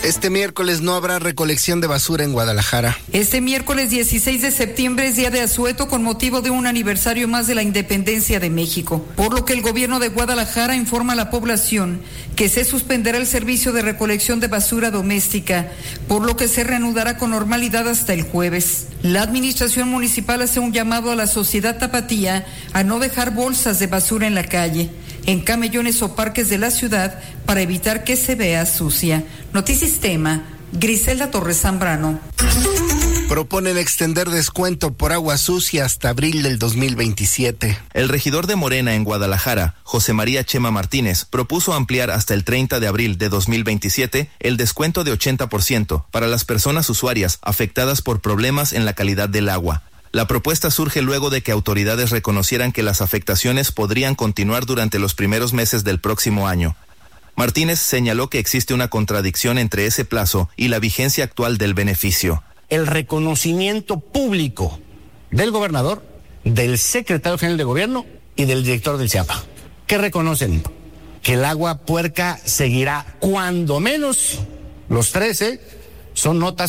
Este miércoles no habrá recolección de basura en Guadalajara. Este miércoles 16 de septiembre es día de asueto con motivo de un aniversario más de la independencia de México, por lo que el gobierno de Guadalajara informa a la población que se suspenderá el servicio de recolección de basura doméstica, por lo que se reanudará con normalidad hasta el jueves. La administración municipal hace un llamado a la sociedad tapatía a no dejar bolsas de basura en la calle, en camellones o parques de la ciudad para evitar que se vea sucia. Notisistema, Griselda Torres Zambrano. Proponen extender descuento por agua sucia hasta abril del 2027. El regidor de Morena en Guadalajara, José María Chema Martínez, propuso ampliar hasta el 30 de abril de 2027 el descuento de 80% para las personas usuarias afectadas por problemas en la calidad del agua. La propuesta surge luego de que autoridades reconocieran que las afectaciones podrían continuar durante los primeros meses del próximo año. Martínez señaló que existe una contradicción entre ese plazo y la vigencia actual del beneficio. El reconocimiento público del gobernador, del secretario general de gobierno y del director del CIAPA. ¿Qué reconocen? Que el agua puerca seguirá cuando menos los 13 son notas